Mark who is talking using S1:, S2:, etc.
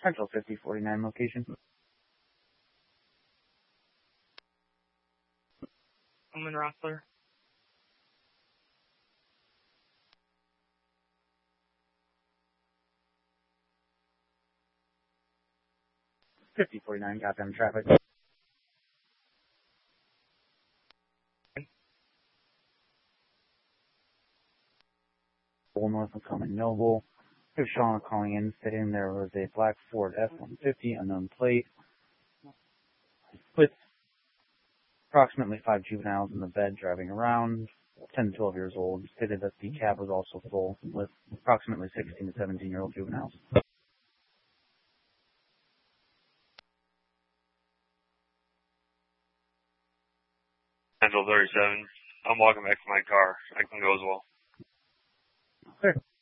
S1: Central 5049 location.
S2: I'm in Rockler.
S1: $50.49, got them traffic. North of Common Noble. Here's Sean calling in, stating there was a black Ford F-150, unknown plate, with approximately 5 juveniles in the bed driving around, 10 to 12 years old. Stated that the cab was also full, with approximately 16 to 17-year-old juveniles.
S3: Central 37. I'm walking back to my car. I can go as well.
S1: Sure.